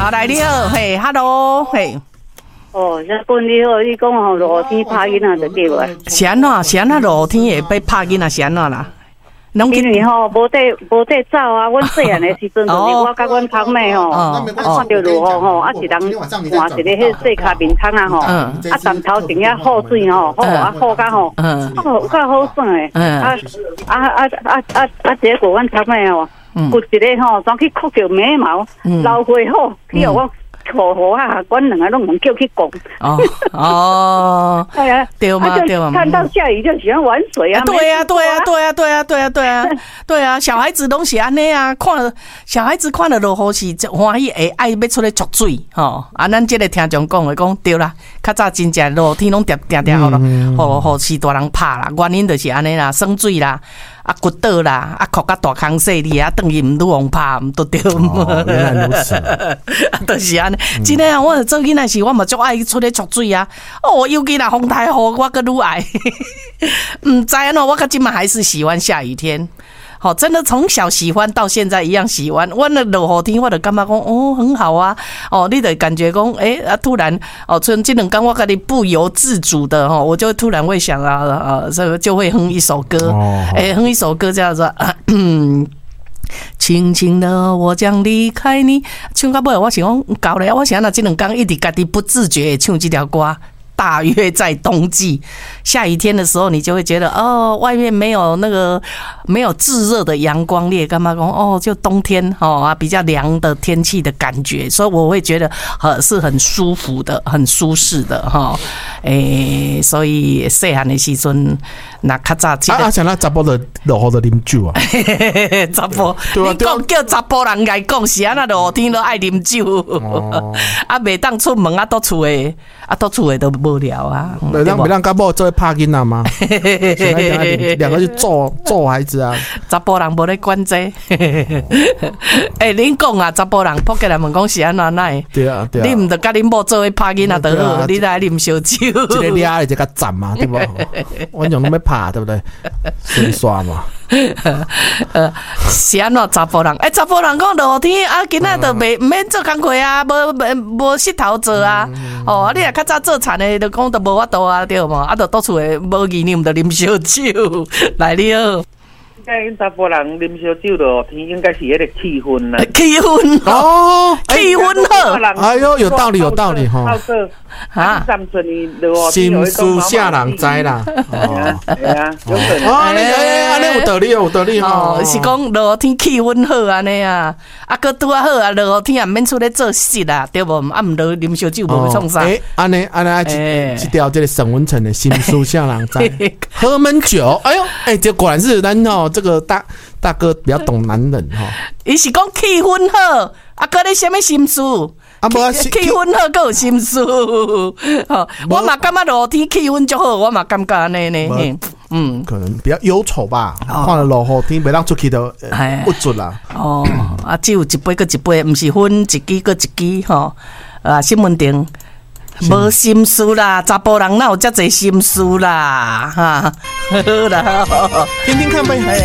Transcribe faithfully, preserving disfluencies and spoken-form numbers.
好，来你好，嘿 ，Hello， 嘿。 哦，那本你好，你讲吼落雨天拍囡仔就对啊。 是安怎？是安怎落雨天会被拍囡仔是安怎啦？ 因为吼无地无地走啊，阮细汉的时阵就是我甲阮堂妹吼，啊看到落雨吼，啊一人换一个迄细卡面窗啊吼，啊站头前遐雨水吼，好啊好甲吼，好较好耍诶，啊啊啊啊啊啊！结果阮堂妹吼，骨一个吼，转去哭着眉毛，流血好，去互我。好好啊，阮两个拢能叫去讲。哦哦， 哎呀， 对嘛对嘛。 看到下雨就喜欢玩水啊。 对啊对啊对啊对啊对啊对啊对啊，小孩子拢是安尼啊，看了小孩子看了落雨是欢喜会爱要出来捉水吼。啊，咱这个听众讲的讲对啦，较早真正落雨天拢定定定好了，好好是大人拍啦，原因就是安尼啦，生水啦。啊，骨倒啦，啊，哭甲大空细哩啊，等于唔拄往拍，唔都对嘛？ 原来如此， 啊，就是安尼。真诶啊，我做囡仔时，我嘛足爱出去捉水啊。哦，尤其那风台雨，我个愈爱。唔知安怎，我较今嘛还是喜欢下雨天。好，真的从小喜欢到现在一样喜欢。我那落雨天，我就感觉讲哦很好啊。哦，你得感觉讲，哎、欸、啊，突然哦，从这两天我跟你不由自主的哈，我就突然会想啊啊，这个就会哼一首歌，哎、欸，哼一首歌叫做。嗯轻轻的，我将离开你。唱到尾，我想讲搞了，我想那这两天一直家己不自觉地唱这条歌。大约在冬季下雨天的时候，你就会觉得哦，外面没有那个没有炙热的阳光，你也干嘛讲哦，就冬天哦啊比较凉的天气的感觉，所以我会觉得呃是很舒服的，很舒适的哈。诶、欸，所以细汉的时阵，那较早记得啊，像那查甫的落雨的啉酒啊， 查甫，你讲叫查甫人来讲是安那落雨天都爱啉酒，哦、啊，袂当出门啊，倒厝诶，啊，倒厝诶都。无聊啊！ 对，让别让干部做拍囡仔吗？两个去揍揍孩子啊！ 查甫人无咧管这。哎，恁讲啊，查甫人扑起来问讲是安怎奈？ 对啊，对啊。 你毋着甲恁某做伙拍囡仔就好，你来啉烧酒。 这个俩就甲站嘛，对不？我种拢要拍，对不对？先刷嘛。 呃，是安怎查甫人？哎、欸，查甫人讲落雨天啊，今仔就袂免做工课啊，无无无佚头做啊。哦，啊，你若较早做田的，就讲都无法度啊，对嘛？啊，就倒厝的无意念，就啉烧酒来了。 应该查甫人啉烧酒落雨天，应该是迄个气氛啦。 气氛哦，气氛好。 哎呦，有道理，有道理哈。 啊，三寸你落雨心思下人知啦。 哦，系啊，有可能。 哦，你哎，安尼有道理，有道理哦。是讲落雨天气氛好安尼啊，啊，佮拄啊好啊，落雨天也免出来做事啦，对无？啊，毋落啉烧酒无创啥。 哎，安尼安尼一一条这个沈文成的心思下人知。喝闷酒，哎呦，哎，这果然是咱哦。这个大大哥比较懂男人哈， 伊是讲气氛好，啊，搁咧什么心思？啊，无气氛好，搁有心思。吼，我嘛感觉落雨天气氛就好，我嘛感觉安尼呢。嗯， 可能比较忧愁吧。看了落雨天，袂当出去都不准啦。 哦，啊，只有一杯搁一杯，毋是分一支搁一支吼。啊，新闻顶。无心思啦，查甫人哪有遮侪心思啦，哈，好啦， 听听看呗。